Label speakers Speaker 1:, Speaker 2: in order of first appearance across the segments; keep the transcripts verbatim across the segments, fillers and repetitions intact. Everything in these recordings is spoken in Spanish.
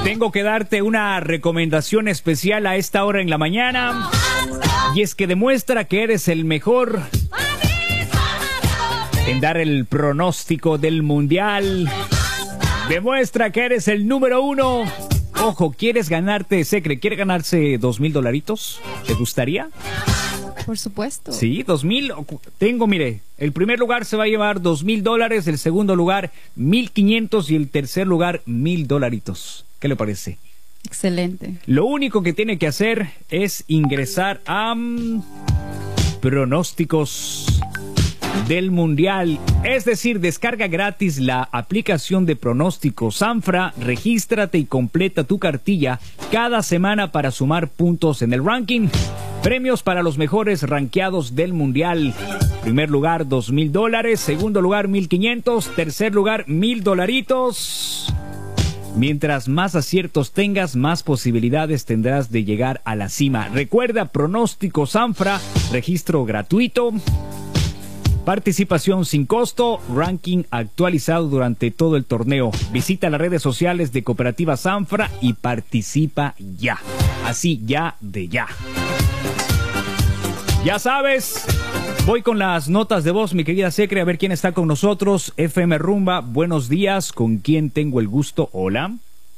Speaker 1: Tengo que darte una recomendación especial a esta hora en la mañana. Y es que demuestra que eres el mejor en dar el pronóstico del mundial. Demuestra que eres el número uno. Ojo, ¿quieres ganarte, Secre? ¿Quiere ganarse dos mil dolaritos? ¿Te gustaría?
Speaker 2: Por supuesto.
Speaker 1: Sí, dos mil. Tengo, mire, el primer lugar se va a llevar dos mil dólares, el segundo lugar mil quinientos y el tercer lugar mil dolaritos. ¿Qué le parece?
Speaker 2: Excelente.
Speaker 1: Lo único que tiene que hacer es ingresar a um, pronósticos del mundial, es decir, descarga gratis la aplicación de pronósticos Sanfra, regístrate y completa tu cartilla cada semana para sumar puntos en el ranking. Premios para los mejores rankeados del mundial. Primer lugar dos mil dólares, segundo lugar mil quinientos, tercer lugar mil dolaritos. Mientras más aciertos tengas, más posibilidades tendrás de llegar a la cima. Recuerda, pronóstico Sanfra, registro gratuito, participación sin costo, ranking actualizado durante todo el torneo. Visita las redes sociales de Cooperativa Sanfra y participa ya. Así, ya de ya. Ya sabes, voy con las notas de voz, mi querida Secre, a ver quién está con nosotros. F M Rumba, buenos días, ¿con quién tengo el gusto? Hola.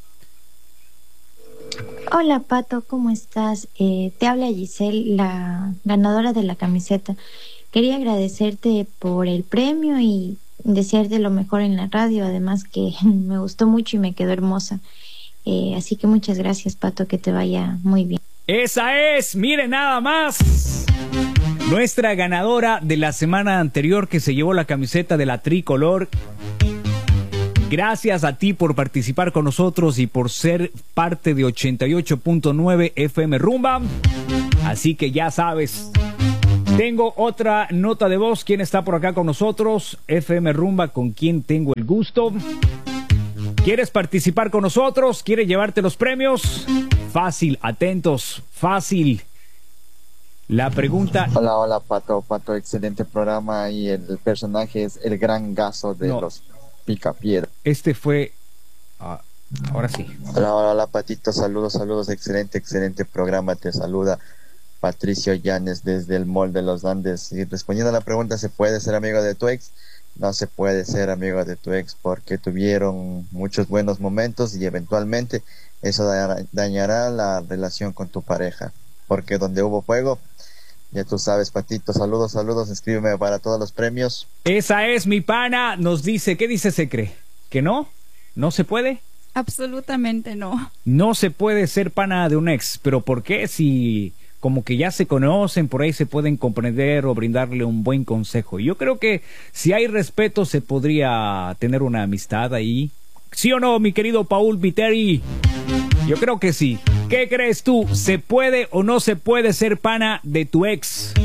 Speaker 3: Hola, Pato, ¿cómo estás? Eh, te habla Giselle, la ganadora de la camiseta. Quería agradecerte por el premio y desearte lo mejor en la radio, además que me gustó mucho y me quedó hermosa. Eh, así que muchas gracias, Pato, que te vaya muy bien.
Speaker 1: Esa es, mire nada más, nuestra ganadora de la semana anterior que se llevó la camiseta de la tricolor. Gracias a ti por participar con nosotros y por ser parte de ochenta y ocho punto nueve F M Rumba. Así que ya sabes. Tengo otra nota de voz. ¿Quién está por acá con nosotros? F M Rumba, ¿con quién tengo el gusto? ¿Quieres participar con nosotros? ¿Quieres llevarte los premios? Fácil, atentos, fácil. La pregunta...
Speaker 4: Hola, hola, Pato, Pato, excelente programa y el personaje es el gran Gaso de no. los Picapiedra.
Speaker 1: Este fue... Uh, ahora sí.
Speaker 4: Hola, hola, hola, Patito, saludos, saludos, excelente, excelente programa, te saluda Patricio Llanes desde el Mall de los Andes. Y respondiendo a la pregunta, ¿se puede ser amigo de tu ex? No se puede ser amigo de tu ex porque tuvieron muchos buenos momentos y eventualmente eso dañará la relación con tu pareja. Porque donde hubo fuego, ya tú sabes, Patito, saludos, saludos, escríbeme para todos los premios.
Speaker 1: Esa es mi pana, nos dice, ¿qué dice Secre? ¿Que no? ¿No se puede?
Speaker 2: Absolutamente no.
Speaker 1: No se puede ser pana de un ex, pero ¿por qué? Si como que ya se conocen, por ahí se pueden comprender o brindarle un buen consejo. Yo creo que si hay respeto se podría tener una amistad ahí. ¿Sí o no, mi querido Paul Viteri? Yo creo que sí. ¿Qué crees tú? ¿Se puede o no se puede ser pana de tu ex?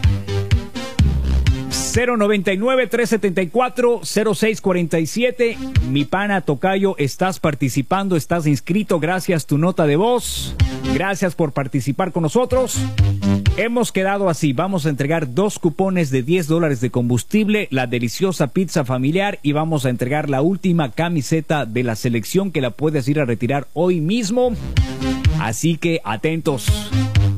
Speaker 1: cero noventa y nueve, trescientos setenta y cuatro, cero seis cuarenta y siete. Mi pana Tocayo, estás participando, estás inscrito. Gracias tu nota de voz. Gracias por participar con nosotros. Hemos quedado así. Vamos a entregar dos cupones de diez dólares de combustible, la deliciosa pizza familiar y vamos a entregar la última camiseta de la selección que la puedes ir a retirar hoy mismo. Así que atentos.